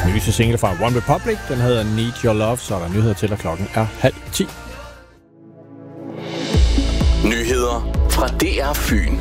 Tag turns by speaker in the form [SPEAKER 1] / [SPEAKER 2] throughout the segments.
[SPEAKER 1] nyeste single fra One Republic. Den hedder Need Your Love, så er der nyheder til, og klokken er 9:30.
[SPEAKER 2] Nyheder fra DR Fyn.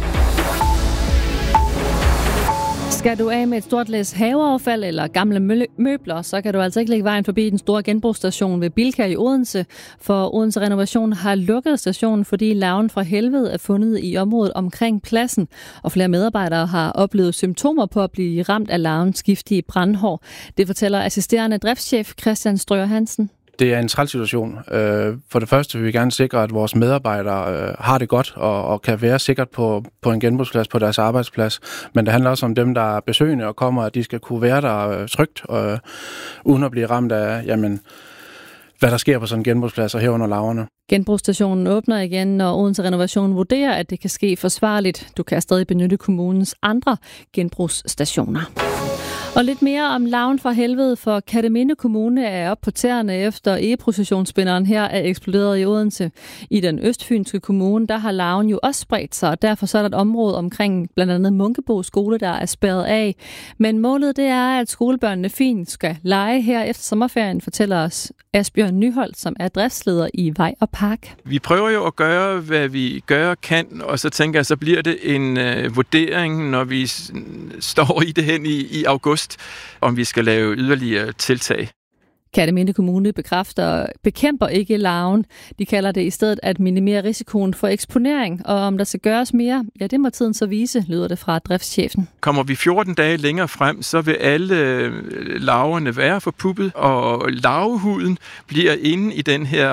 [SPEAKER 3] Skal du af med et stort læs haveaffald eller gamle møbler, så kan du altså ikke lægge vejen forbi den store genbrugsstation ved Bilka i Odense. For Odense Renovation har lukket stationen, fordi larven fra helvede er fundet i området omkring pladsen. Og flere medarbejdere har oplevet symptomer på at blive ramt af larvens giftige brandhår. Det fortæller assisterende driftschef Christian Strøger Hansen.
[SPEAKER 4] Det er en træls situation. For det første vil vi gerne sikre, at vores medarbejdere har det godt og kan være sikkert på en genbrugsplads på deres arbejdsplads. Men det handler også om dem, der er besøgende og kommer, at de skal kunne være der trygt, uden at blive ramt af, hvad der sker på sådan en genbrugsplads og herunder larverne.
[SPEAKER 3] Genbrugsstationen åbner igen, når Odense Renovation vurderer, at det kan ske forsvarligt. Du kan stadig benytte kommunens andre genbrugsstationer. Og lidt mere om larven fra helvede, for Kerteminde Kommune er oppe på tæerne efter egeprocessionsspinderen her er eksploderet i Odense. I den østfynske kommune, der har larven jo også spredt sig, og derfor så er der et område omkring blandt andet Munkebo skole, der er spærret af. Men målet det er, at skolebørnene fint skal lege her efter sommerferien, fortæller os Asbjørn Nyholt, som er driftsleder i Vej og Park.
[SPEAKER 5] Vi prøver jo at gøre, hvad vi gør kan, og så tænker jeg, så bliver det en vurdering, når vi står i det hen i august, om vi skal lave yderligere tiltag.
[SPEAKER 3] Kerteminde Kommune bekæmper ikke larven. De kalder det i stedet at minimere risikoen for eksponering, og om der skal gøres mere, ja, det må tiden så vise, lyder det fra driftschefen.
[SPEAKER 5] Kommer vi 14 dage længere frem, så vil alle larverne være forpuppet, og larvehuden bliver inde i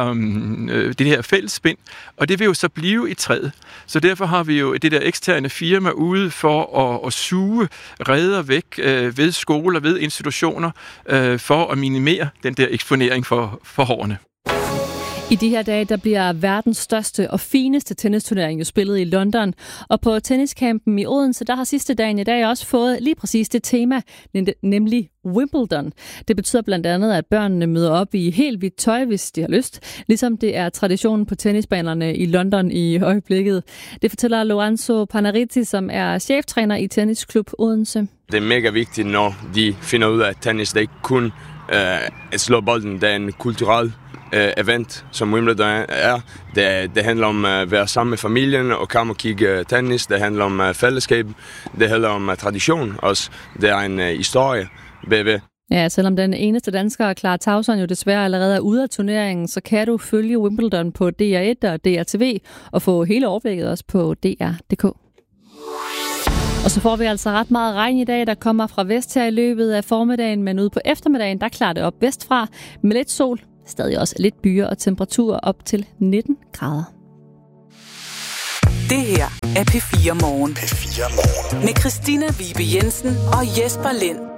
[SPEAKER 5] det her fællesspind, og det vil jo så blive i træet. Så derfor har vi jo det der eksterne firma ude for at suge reder væk ved skoler, ved institutioner, for at minimere den der eksponering for hårene.
[SPEAKER 3] I de her dage, der bliver verdens største og fineste tennisturnering jo spillet i London. Og på tenniscampen i Odense, der har sidste dagen i dag også fået lige præcis det tema, nemlig Wimbledon. Det betyder blandt andet, at børnene møder op i helt hvidt tøj, hvis de har lyst. Ligesom det er traditionen på tennisbanerne i London i øjeblikket. Det fortæller Lorenzo Panariti, som er cheftræner i Tennisklub Odense.
[SPEAKER 6] Det er mega vigtigt, når de finder ud af, at tennis det ikke kun at slå bolden. Det er en kulturel event, som Wimbledon er. Det handler om at være sammen med familien og komme og kigge tennis. Det handler om fællesskab. Det handler om tradition også. Det er en historie bagved.
[SPEAKER 3] Ja, selvom den eneste dansker, Clara Tauson, jo desværre allerede er ude af turneringen, så kan du følge Wimbledon på DR1 og DRTV og få hele overblikket også på DR.dk. Og så får vi altså ret meget regn i dag, der kommer fra vest her i løbet af formiddagen, men ude på eftermiddagen, der klarer det op vestfra med lidt sol, stadig også lidt byer og temperaturer op til 19 grader.
[SPEAKER 7] Det her er P4 Morgen. Med Christina Vibe Jensen og Jesper Lind.